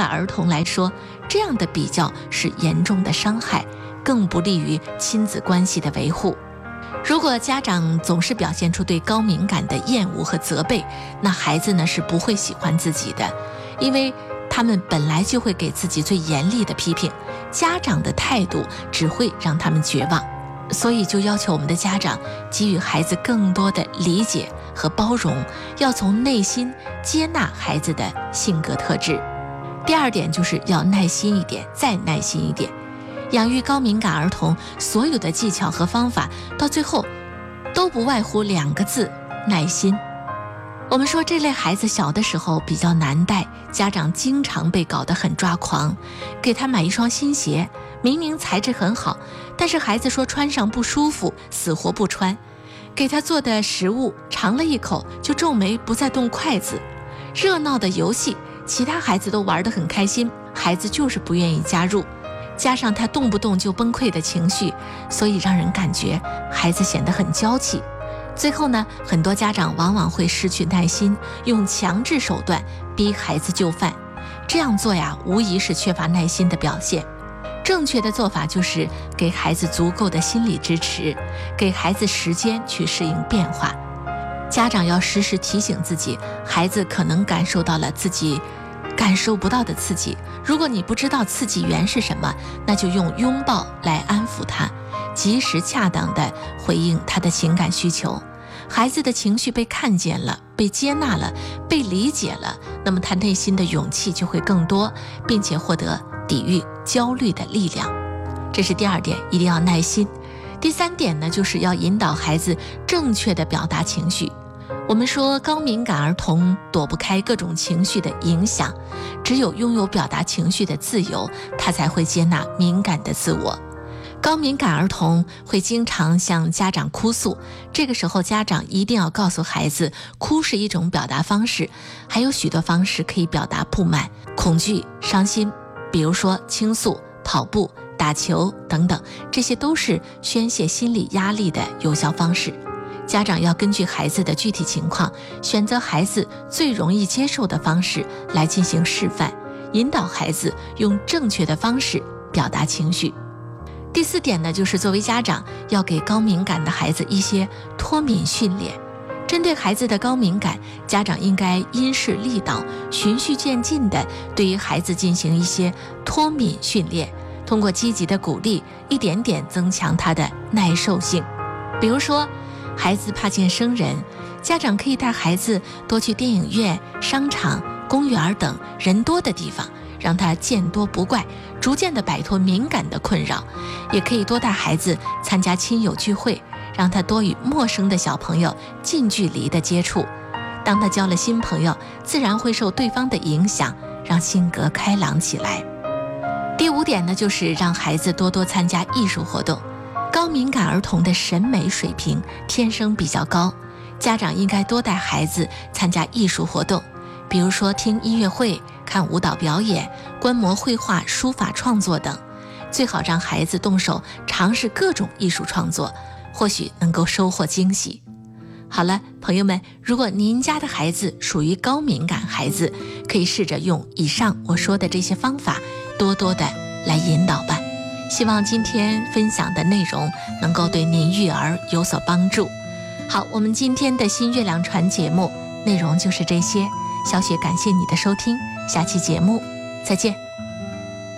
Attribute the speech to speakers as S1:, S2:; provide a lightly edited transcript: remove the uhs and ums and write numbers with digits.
S1: 感儿童来说，这样的比较是严重的伤害，更不利于亲子关系的维护。如果家长总是表现出对高敏感的厌恶和责备，那孩子呢是不会喜欢自己的，因为他们本来就会给自己最严厉的批评，家长的态度只会让他们绝望。所以就要求我们的家长给予孩子更多的理解和包容，要从内心接纳孩子的性格特质。第二点就是要耐心一点，再耐心一点。养育高敏感儿童所有的技巧和方法，到最后都不外乎2个字：耐心。我们说这类孩子小的时候比较难带，家长经常被搞得很抓狂，给他买一双新鞋，明明材质很好，但是孩子说穿上不舒服，死活不穿。给他做的食物尝了一口就皱眉不再动筷子。热闹的游戏，其他孩子都玩得很开心，孩子就是不愿意加入。加上他动不动就崩溃的情绪，所以让人感觉孩子显得很娇气。最后呢，很多家长往往会失去耐心，用强制手段逼孩子就范。这样做呀，无疑是缺乏耐心的表现。正确的做法就是给孩子足够的心理支持，给孩子时间去适应变化。家长要时时提醒自己，孩子可能感受到了自己感受不到的刺激。如果你不知道刺激源是什么，那就用拥抱来安抚他，及时恰当地回应他的情感需求。孩子的情绪被看见了，被接纳了，被理解了，那么他内心的勇气就会更多，并且获得抵御焦虑的力量。这是第2点，一定要耐心。第3点呢，就是要引导孩子正确地表达情绪。我们说高敏感儿童躲不开各种情绪的影响，只有拥有表达情绪的自由，他才会接纳敏感的自我。高敏感儿童会经常向家长哭诉，这个时候家长一定要告诉孩子，哭是一种表达方式，还有许多方式可以表达不满、恐惧、伤心，比如说倾诉、跑步、打球等等，这些都是宣泄心理压力的有效方式。家长要根据孩子的具体情况，选择孩子最容易接受的方式来进行示范，引导孩子用正确的方式表达情绪。第4点呢，就是作为家长要给高敏感的孩子一些脱敏训练。针对孩子的高敏感，家长应该因势利导，循序渐进地对于孩子进行一些脱敏训练，通过积极的鼓励，一点点增强他的耐受性。比如说孩子怕见生人，家长可以带孩子多去电影院、商场、公园等人多的地方，让他见多不怪，逐渐地摆脱敏感的困扰。也可以多带孩子参加亲友聚会，让他多与陌生的小朋友近距离的接触。当他交了新朋友，自然会受对方的影响，让性格开朗起来。第5点呢，就是让孩子多多参加艺术活动。高敏感儿童的审美水平天生比较高，家长应该多带孩子参加艺术活动，比如说听音乐会、看舞蹈表演、观摩绘画、书法创作等。最好让孩子动手尝试各种艺术创作，或许能够收获惊喜。好了，朋友们，如果您家的孩子属于高敏感孩子，可以试着用以上我说的这些方法，多多的来引导吧。希望今天分享的内容能够对您育儿有所帮助。好，我们今天的新月亮传节目内容就是这些，小雪感谢你的收听，下期节目再见。